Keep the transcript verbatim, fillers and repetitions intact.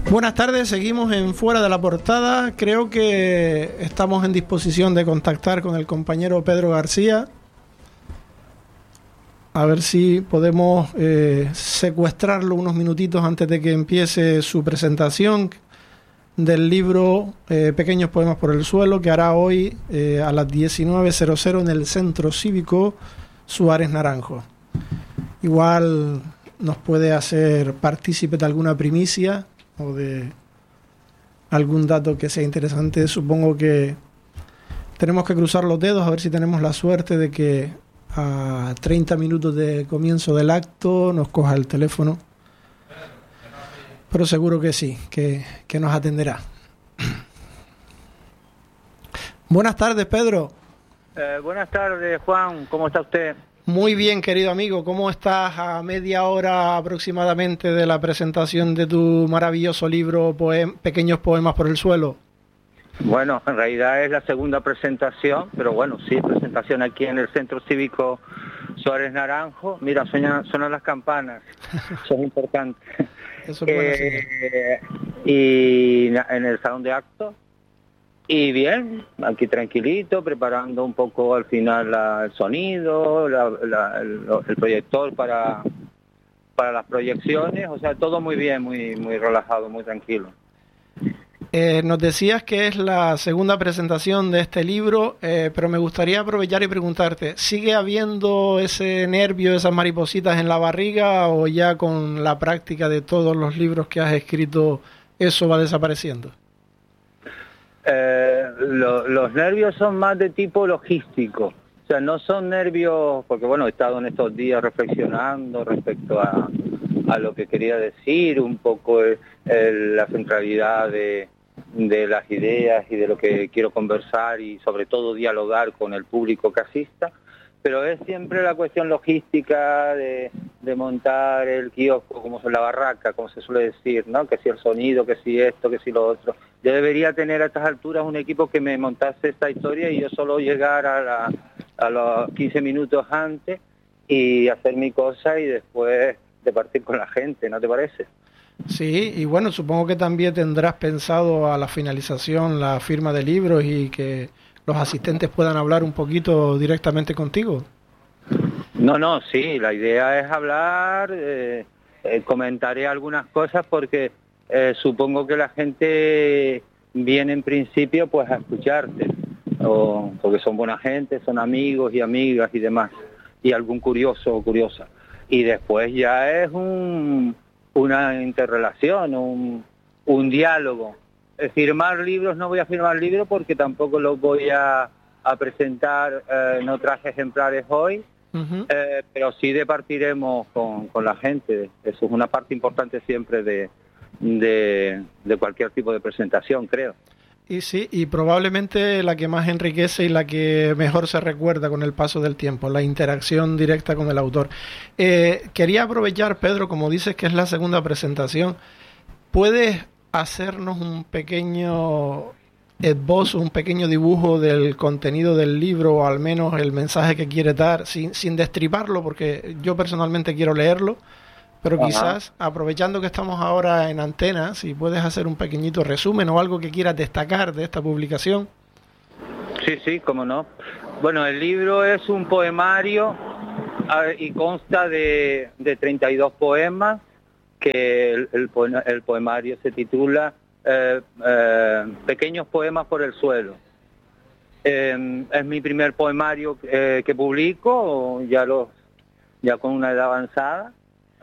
Buenas tardes, seguimos en Fuera de la Portada. Creo que estamos en disposición de contactar con el compañero Pedro García. A ver si podemos eh, secuestrarlo unos minutitos antes de que empiece su presentación del libro eh, Pequeños Poemas por el Suelo, que hará hoy eh, a las diecinueve cero cero en el Centro Cívico Suárez Naranjo. Igual nos puede hacer partícipe de alguna primicia o de algún dato que sea interesante. Supongo que tenemos que cruzar los dedos a ver si tenemos la suerte de que a treinta minutos de comienzo del acto nos coja el teléfono, pero seguro que sí, que, que nos atenderá. Buenas tardes, Pedro. Eh, buenas tardes, Juan, ¿cómo está usted? Muy bien, querido amigo, ¿cómo estás a media hora aproximadamente de la presentación de tu maravilloso libro Poem- Pequeños Poemas por el Suelo? Bueno, en realidad es la segunda presentación, pero bueno, sí, presentación aquí en el Centro Cívico Suárez Naranjo. Mira, suenan, suenan las campanas, eso es importante. Eso es buena señal. eh, y en el salón de actos. Y bien, aquí tranquilito, preparando un poco al final la, el sonido, la, la, el, el proyector para, para las proyecciones, o sea, todo muy bien, muy, muy relajado, muy tranquilo. Eh, nos decías que es la segunda presentación de este libro, eh, pero me gustaría aprovechar y preguntarte, ¿sigue habiendo ese nervio, esas maripositas en la barriga, o ya con la práctica de todos los libros que has escrito eso va desapareciendo? Eh, lo, los nervios son más de tipo logístico, o sea, no son nervios, porque bueno, he estado en estos días reflexionando respecto a, a lo que quería decir, un poco el, el, la centralidad de, de las ideas y de lo que quiero conversar y sobre todo dialogar con el público que asista, pero es siempre la cuestión logística de, de montar el kiosco, como la barraca, como se suele decir, ¿no? Que si el sonido, que si esto, que si lo otro. Yo debería tener a estas alturas un equipo que me montase esta historia y yo solo llegar a, la, a los quince minutos antes y hacer mi cosa y después de partir con la gente, ¿no te parece? Sí, y bueno, supongo que también tendrás pensado a la finalización la firma de libros y que los asistentes puedan hablar un poquito directamente contigo. No, no, sí, la idea es hablar, eh, eh, comentaré algunas cosas porque eh, supongo que la gente viene en principio pues a escucharte, o, porque son buena gente, son amigos y amigas y demás, y algún curioso o curiosa. Y después ya es un, una interrelación, un, un diálogo. Firmar libros, no voy a firmar libros porque tampoco los voy a, a presentar, eh, no traje ejemplares hoy, uh-huh. eh, pero sí departiremos con, con la gente. Eso es una parte importante siempre de, de, de cualquier tipo de presentación, creo. Y sí, y probablemente la que más enriquece y la que mejor se recuerda con el paso del tiempo, la interacción directa con el autor. Eh, quería aprovechar, Pedro, como dices que es la segunda presentación, ¿puedes hacernos un pequeño esbozo, un pequeño dibujo del contenido del libro o al menos el mensaje que quiere dar, sin, sin destriparlo, porque yo personalmente quiero leerlo, pero Ajá. quizás aprovechando que estamos ahora en antena, si puedes hacer un pequeñito resumen o algo que quieras destacar de esta publicación? Sí, sí, cómo no. Bueno, el libro es un poemario y consta de, de treinta y dos poemas, que el, el, el poemario se titula eh, eh, Pequeños Poemas por el Suelo. Eh, es mi primer poemario eh, que publico, ya, los, ya con una edad avanzada,